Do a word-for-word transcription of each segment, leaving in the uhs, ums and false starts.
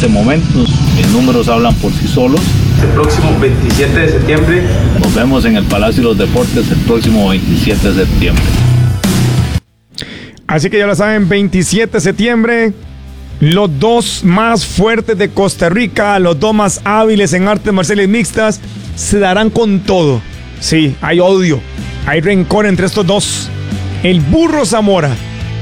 este momento. Los números hablan por sí solos. El próximo veintisiete de septiembre. Nos vemos en el Palacio de los Deportes el próximo veintisiete de septiembre. Así que ya lo saben, veintisiete de septiembre, los dos más fuertes de Costa Rica, los dos más hábiles en artes marciales mixtas, se darán con todo. Sí, hay odio, hay rencor entre estos dos. El Burro Zamora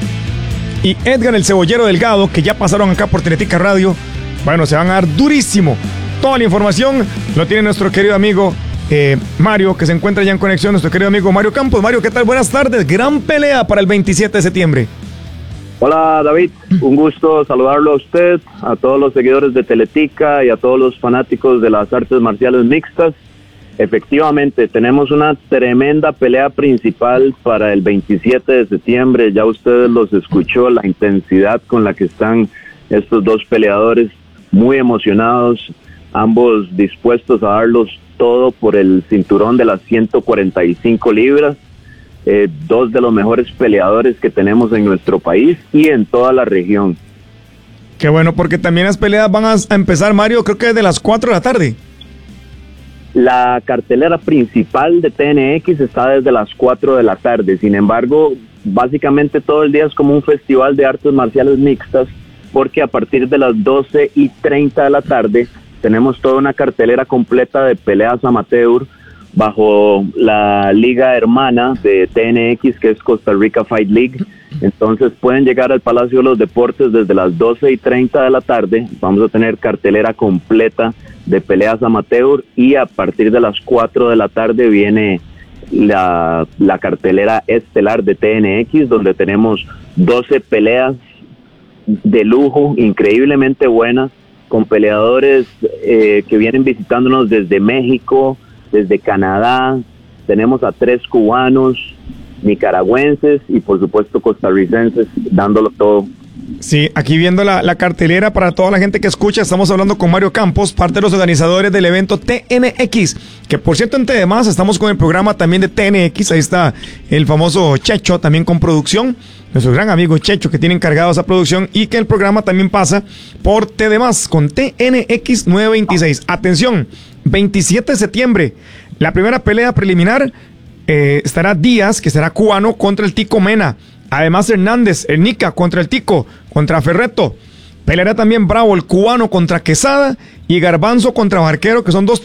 y Edgar el Cebollero Delgado, que ya pasaron acá por Teletica Radio, bueno, se van a dar durísimo. Toda la información lo tiene nuestro querido amigo eh, Mario, que se encuentra ya en conexión, nuestro querido amigo Mario Campos. Mario, ¿qué tal? Buenas tardes. Gran pelea para el veintisiete de septiembre. Hola David, un gusto saludarlo a usted, a todos los seguidores de Teletica y a todos los fanáticos de las artes marciales mixtas. Efectivamente, tenemos una tremenda pelea principal para el veintisiete de septiembre. Ya ustedes los escuchó, la intensidad con la que están estos dos peleadores, muy emocionados, ambos dispuestos a darlos todo por el cinturón de las ciento cuarenta y cinco libras. Eh, dos de los mejores peleadores que tenemos en nuestro país y en toda la región. Qué bueno, porque también las peleas van a empezar, Mario, creo que desde las cuatro de la tarde. La cartelera principal de T N X está desde las cuatro de la tarde. Sin embargo, básicamente todo el día es como un festival de artes marciales mixtas, porque a partir de las doce y treinta de la tarde tenemos toda una cartelera completa de peleas amateur bajo la liga hermana de T N X, que es Costa Rica Fight League. Entonces pueden llegar al Palacio de los Deportes desde las doce y treinta de la tarde. Vamos a tener cartelera completa de peleas amateur, y a partir de las cuatro de la tarde viene la, la cartelera estelar de T N X, donde tenemos doce peleas de lujo, increíblemente buenas, con peleadores eh, que vienen visitándonos desde México, desde Canadá. Tenemos a tres cubanos, nicaragüenses y por supuesto costarricenses dándolo todo. Sí, aquí viendo la, la cartelera para toda la gente que escucha, estamos hablando con Mario Campos, parte de los organizadores del evento T N X, que por cierto, entre demás, estamos con el programa también de T N X. Ahí está el famoso Checho, también con producción, nuestro gran amigo Checho, que tiene encargado esa producción, y que el programa también pasa por T D más con T N X novecientos veintiséis. Atención, veintisiete de septiembre, la primera pelea preliminar, eh, estará Díaz, que será cubano, contra el Tico Mena. Además Hernández, el Nica contra el Tico, contra Ferreto. Peleará también Bravo, el cubano, contra Quesada, y Garbanzo contra Barquero, que son dos